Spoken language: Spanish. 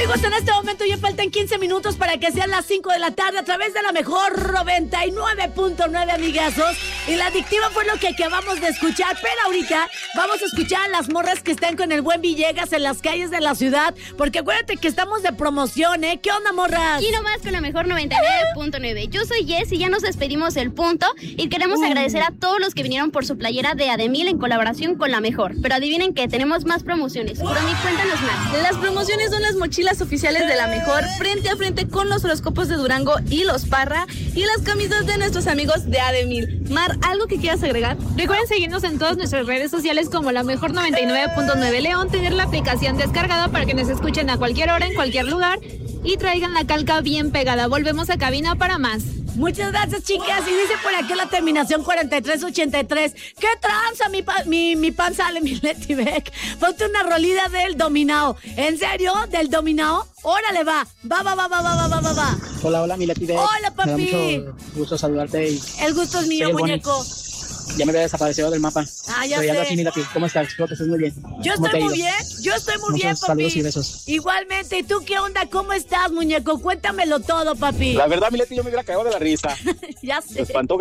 Amigos, en este momento ya faltan 15 minutos para que sean las 5 de la tarde a través de la mejor 99.9, amigazos. Y la adictiva fue lo que acabamos de escuchar, pero ahorita vamos a escuchar a las morras que están con el buen Villegas en las calles de la ciudad, porque acuérdate que estamos de promoción, ¿eh? ¿Qué onda, morras? Y nomás con la mejor 99.9. Yo soy Jess y ya nos despedimos del punto y queremos agradecer a todos los que vinieron por su playera de Ademil en colaboración con la mejor. Pero adivinen que tenemos más promociones. Promi, cuéntanos más. Las promociones son las mochilas oficiales de la mejor, frente a frente con los horóscopos de Durango y los Parra, y las camisas de nuestros amigos de Ademil. Mar, ¿algo que quieras agregar? Recuerden seguirnos en todas nuestras redes sociales como la mejor 99.9 León, tener la aplicación descargada para que nos escuchen a cualquier hora, en cualquier lugar, y traigan la calca bien pegada. Volvemos a cabina para más. Muchas gracias, chicas. Y dice por aquí la terminación 4383. ¿Qué tranza mi panza de mi Leti Beck? Ponte una rolida del Dominao. ¿En serio? ¿Del Dominao? Órale, va. Va. Hola, mi Leti Beck. Hola, papi. Me da mucho gusto saludarte. El gusto es mío, muñeco. Ya me había desaparecido del mapa. Ya sé. Así, mi Leti. ¿Cómo estás? Espero que estés muy bien. Yo estoy muy bien, papi. Saludos y besos. Igualmente. ¿Y tú qué onda? ¿Cómo estás, muñeco? Cuéntamelo todo, papi. La verdad, mi Leti, yo me hubiera cagado de la risa. Ya sé. Me espantó